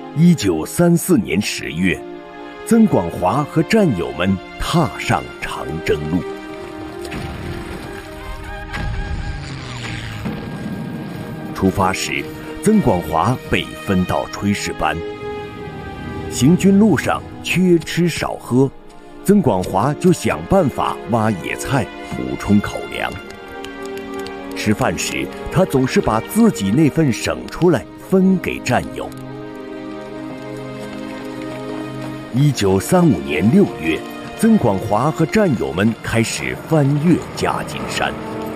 1934年10月，曾广华和战友们踏上长征路。出发时，曾广华被分到炊事班。行军路上缺吃少喝，曾广华就想办法挖野菜补充口粮。吃饭时，他总是把自己那份省出来分给战友。1935年6月，曾广华和战友们开始翻越夹景山。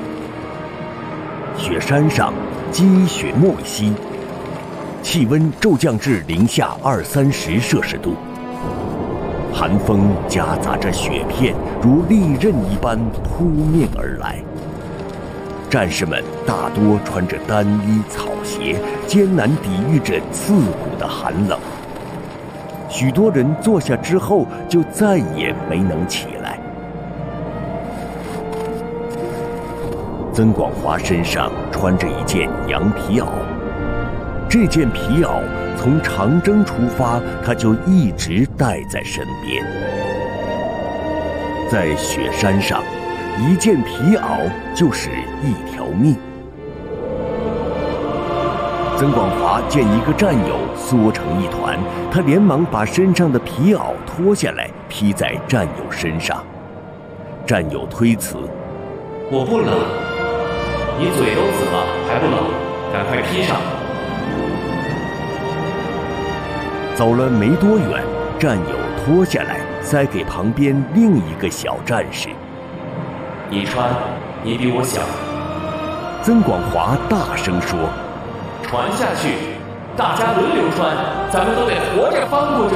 雪山上积雪莫稀，气温骤降至零下20-30摄氏度，寒风夹杂着雪片如利刃一般扑面而来。战士们大多穿着单衣草鞋，艰难抵御着刺骨的寒冷。许多人坐下之后就再也没能起来。曾广华身上穿着一件羊皮袄，这件皮袄从长征出发，他就一直带在身边。在雪山上，一件皮袄就是一条命。曾广华见一个战友缩成一团，他连忙把身上的皮袄脱下来披在战友身上。战友推辞：“ 我不冷，你嘴都紫了还不冷，赶快披上。” 走了没多远，战友脱下来塞给旁边另一个小战士：“ 你穿，你比我小。” 曾广华大声说：“ 传下去，大家轮流穿，咱们都得活着翻过这